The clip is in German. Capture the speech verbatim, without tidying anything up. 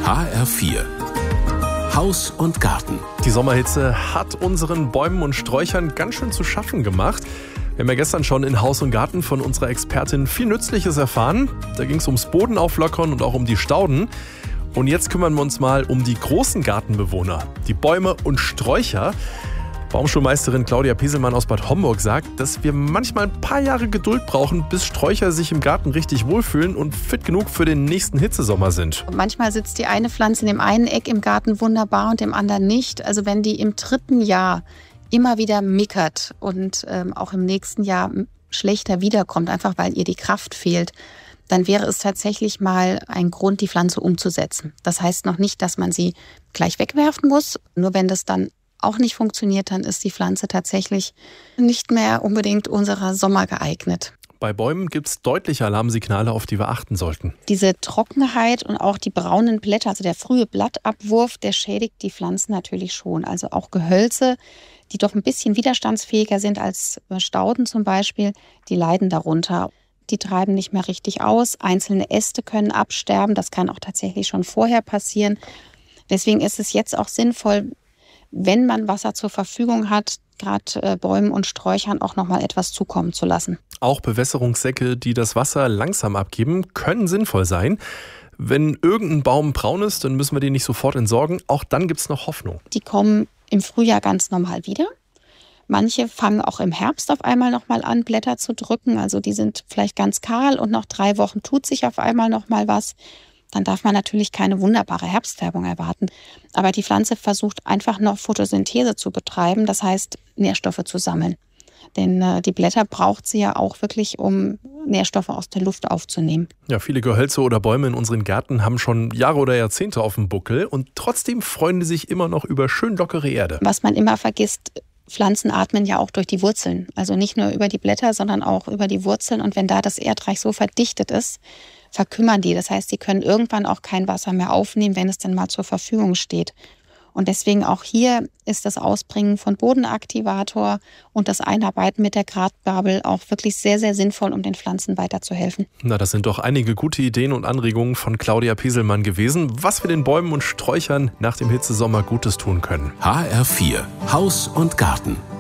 H R vier Haus und Garten. Die Sommerhitze hat unseren Bäumen und Sträuchern ganz schön zu schaffen gemacht. Wir haben ja gestern schon in Haus und Garten von unserer Expertin viel Nützliches erfahren. Da ging es ums Bodenauflockern und auch um die Stauden. Und jetzt kümmern wir uns mal um die großen Gartenbewohner, die Bäume und Sträucher. Baumschulmeisterin Claudia Pieselmann aus Bad Homburg sagt, dass wir manchmal ein paar Jahre Geduld brauchen, bis Sträucher sich im Garten richtig wohlfühlen und fit genug für den nächsten Hitzesommer sind. Manchmal sitzt die eine Pflanze in dem einen Eck im Garten wunderbar und dem anderen nicht. Also wenn die im dritten Jahr immer wieder mickert und ähm, auch im nächsten Jahr schlechter wiederkommt, einfach weil ihr die Kraft fehlt, dann wäre es tatsächlich mal ein Grund, die Pflanze umzusetzen. Das heißt noch nicht, dass man sie gleich wegwerfen muss. Nur wenn das dann auch nicht funktioniert, dann ist die Pflanze tatsächlich nicht mehr unbedingt unserer Sommer geeignet. Bei Bäumen gibt es deutliche Alarmsignale, auf die wir achten sollten. Diese Trockenheit und auch die braunen Blätter, also der frühe Blattabwurf, der schädigt die Pflanzen natürlich schon. Also auch Gehölze, die doch ein bisschen widerstandsfähiger sind als Stauden zum Beispiel, die leiden darunter. Die treiben nicht mehr richtig aus. Einzelne Äste können absterben. Das kann auch tatsächlich schon vorher passieren. Deswegen ist es jetzt auch sinnvoll, wenn man Wasser zur Verfügung hat, gerade äh, Bäumen und Sträuchern auch noch mal etwas zukommen zu lassen. Auch Bewässerungssäcke, die das Wasser langsam abgeben, können sinnvoll sein. Wenn irgendein Baum braun ist, dann müssen wir den nicht sofort entsorgen. Auch dann gibt es noch Hoffnung. Die kommen im Frühjahr ganz normal wieder. Manche fangen auch im Herbst auf einmal noch mal an, Blätter zu drücken. Also die sind vielleicht ganz kahl und nach drei Wochen tut sich auf einmal noch mal was. Dann darf man natürlich keine wunderbare Herbstfärbung erwarten. Aber die Pflanze versucht einfach noch Photosynthese zu betreiben, das heißt Nährstoffe zu sammeln. Denn äh, die Blätter braucht sie ja auch wirklich, um Nährstoffe aus der Luft aufzunehmen. Ja, viele Gehölze oder Bäume in unseren Gärten haben schon Jahre oder Jahrzehnte auf dem Buckel und trotzdem freuen die sich immer noch über schön lockere Erde. Was man immer vergisst, Pflanzen atmen ja auch durch die Wurzeln. Also nicht nur über die Blätter, sondern auch über die Wurzeln. Und wenn da das Erdreich so verdichtet ist, verkümmern die. Das heißt, sie können irgendwann auch kein Wasser mehr aufnehmen, wenn es dann mal zur Verfügung steht. Und deswegen auch hier ist das Ausbringen von Bodenaktivator und das Einarbeiten mit der Gratgabel auch wirklich sehr, sehr sinnvoll, um den Pflanzen weiterzuhelfen. Na, das sind doch einige gute Ideen und Anregungen von Claudia Pieselmann gewesen, was wir den Bäumen und Sträuchern nach dem Hitzesommer Gutes tun können. H R vier Haus und Garten.